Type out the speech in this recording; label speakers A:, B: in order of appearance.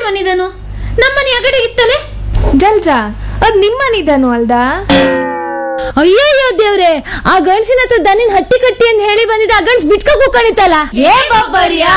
A: ಬಂದಿದನು ನಮ್ಮನೆ ಅಗಡೆ ಇತ್ತಲೆ.
B: ಜಲ್ಜಾ ಅದ್ ನಿಮ್ಮನಿದನು ಅಲ್ದಾ?
C: ಅಯ್ಯಯ್ಯೋ ದೇವ್ರೆ, ಆ ಗಂಡ್ಸಿನ ಹತ್ರ ದನಿನ್ ಹಟ್ಟಿ ಕಟ್ಟಿ ಅಂತ ಹೇಳಿ ಬಂದಿದ್ದ ಆ ಗಂಡ್ಸ್ ಬಿಟ್ಕ ಕೂಕಣಿತಲ್ಲ.
A: ಏ ಬಬ್ಬರಿಯಾ